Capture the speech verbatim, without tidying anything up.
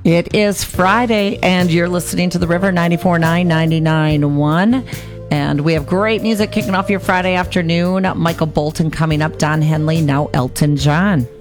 It is Friday, and you're listening to The River ninety-four point nine, ninety-nine point one. And we have great music kicking off your Friday afternoon. Michael Bolton coming up, Don Henley, now Elton John.